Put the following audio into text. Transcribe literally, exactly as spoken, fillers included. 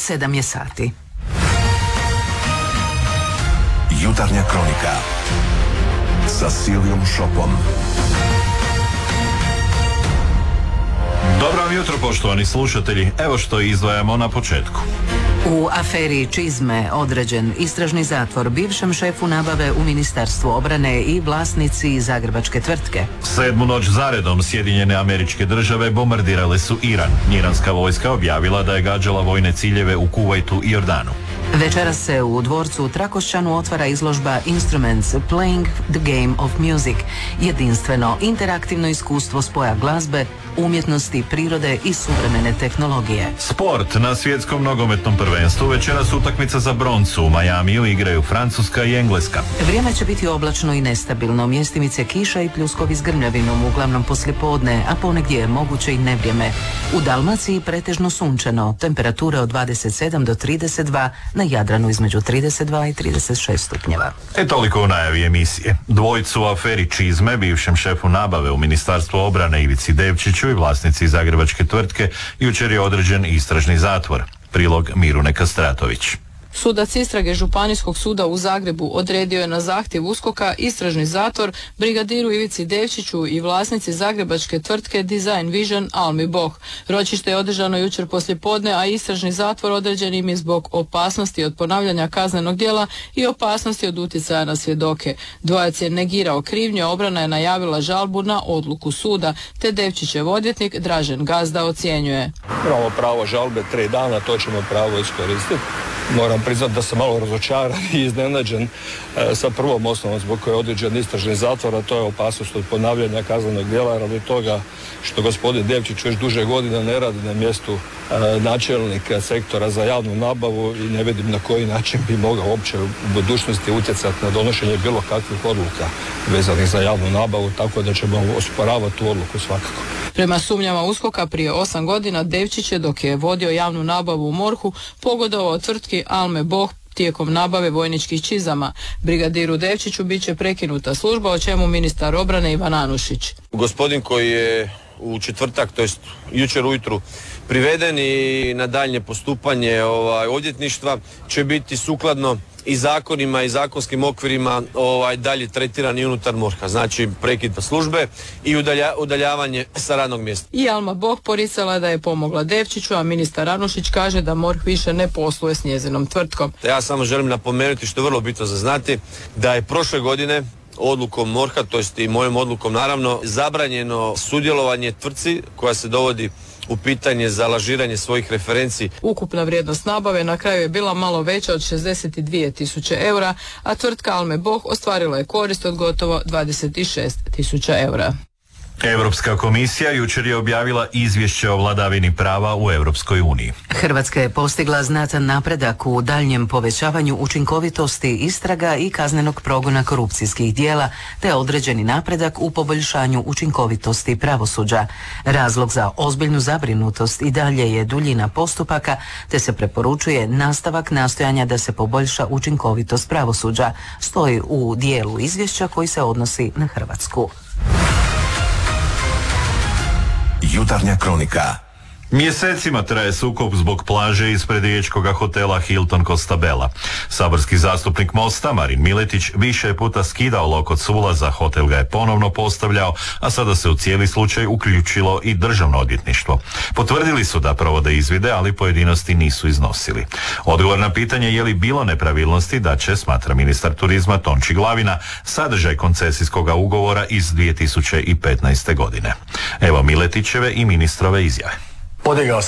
sedam je sati. Jutarnja kronika sa Silvijom Šopom. Dobro vam jutro, poštovani slušatelji. Evo što izdvajamo na početku. U aferi Čizme određen istražni zatvor bivšem šefu nabave u Ministarstvu obrane i vlasnici zagrebačke tvrtke. Sedmu noć zaredom Sjedinjene Američke Države bombardirale su Iran. Iranska vojska objavila da je gađala vojne ciljeve u Kuvajtu i Jordanu. Večeras se u dvorcu u Trakošćanu otvara izložba Instruments Playing the Game of Music, jedinstveno interaktivno iskustvo spoja glazbe, umjetnosti, prirode i suvremene tehnologije. Sport. Na svjetskom nogometnom prvenstvu večeras utakmica za broncu. U Majamiju igraju Francuska i Engleska. Vrijeme će biti oblačno i nestabilno, mjestimice kiša i pljuskovi s grmljavinom, uglavnom poslijepodne, a ponegdje je moguće i nevrijeme. U Dalmaciji pretežno sunčano, temperature od dvadeset sedam do trideset dva, na Jadranu između trideset dva i trideset šest stupnjeva. E toliko u najavi emisije. Dvojicu u aferi Čizme, bivšem šefu nabave u Ministarstvu obrane Ivici Devčiću i vlasnici zagrebačke tvrtke, jučer je određen istražni zatvor. Prilog Mirune Kastratović. Sudac istrage Županijskog suda u Zagrebu odredio je na zahtjev USKOK-a istražni zatvor brigadiru Ivici Devčiću i vlasnici zagrebačke tvrtke Design Vision Almi Boh. Ročište je održano jučer poslijepodne, a istražni zatvor određen im je zbog opasnosti od ponavljanja kaznenog djela i opasnosti od utjecaja na svjedoke. Dvojac je negirao krivnju, a obrana je najavila žalbu na odluku suda, te Devčićev odvjetnik Dražen Gazda ocjenjuje. Imamo pravo žalbe tri dana, to ćemo pravo iskoristiti. Moram priznati da sam malo razočaran i iznenađen e, sa prvom osnovom zbog koje je određen istražni zatvor, a to je opasnost od ponavljanja kaznenog djela, radi toga što gospodin Devčić već duže godine ne radi na mjestu e, načelnika sektora za javnu nabavu i ne vidim na koji način bi mogao uopće u budućnosti utjecati na donošenje bilo kakvih odluka vezanih za javnu nabavu, tako da ćemo osporavati tu odluku svakako. Prema sumnjama USKOK-a prije osam godina Devčić je, dok je vodio javnu nabavu u MORH-u, pogodovao tvrtki Alme Boh tijekom nabave vojničkih čizama. Brigadiru Devčiću bit će prekinuta služba, o čemu ministar obrane Ivan Anušić. Gospodin koji je u četvrtak, to jest jučer ujutru, priveden i na daljnje postupanje ovaj, odvjetništva će biti sukladno i zakonima i zakonskim okvirima ovaj, dalje tretirani unutar MORH-a, znači prekid službe i udalja, udaljavanje sa radnog mjesta. I Alma Boh poricala da je pomogla Devčiću, a ministar Anušić kaže da MORH više ne posluje s njezinom tvrtkom. Ja samo želim napomenuti, što je vrlo bitno za znati, da je prošle godine odlukom MORH-a, to jest i mojom odlukom naravno, zabranjeno sudjelovanje tvrtci koja se dovodi u pitanje za lažiranje svojih referenci. Ukupna vrijednost nabave na kraju je bila malo veća od šezdeset dvije tisuće eura, a tvrtka Alme Boh ostvarila je korist od gotovo dvadeset šest tisuća eura. Europska komisija jučer je objavila izvješće o vladavini prava u Europskoj uniji. Hrvatska je postigla znatan napredak u daljnjem povećavanju učinkovitosti istraga i kaznenog progona korupcijskih dijela, te određeni napredak u poboljšanju učinkovitosti pravosuđa. Razlog za ozbiljnu zabrinutost i dalje je duljina postupaka, te se preporučuje nastavak nastojanja da se poboljša učinkovitost pravosuđa, stoji u dijelu izvješća koji se odnosi na Hrvatsku. Jutarnja kronika. Mjesecima traje sukob zbog plaže ispred riječkoga hotela Hilton Costa Bella. Saborski zastupnik Mosta Marin Miletić više je puta skidao lokot s ulaza, hotel ga je ponovno postavljao, a sada se u cijeli slučaj uključilo i državno odvjetništvo. Potvrdili su da provode izvide, ali pojedinosti nisu iznosili. Odgovor na pitanje je li bilo nepravilnosti da će, smatra ministar turizma Tonči Glavina, sadržaj koncesijskog ugovora iz dvije tisuće petnaeste godine. Evo Miletićeve i ministrove izjave. Podigao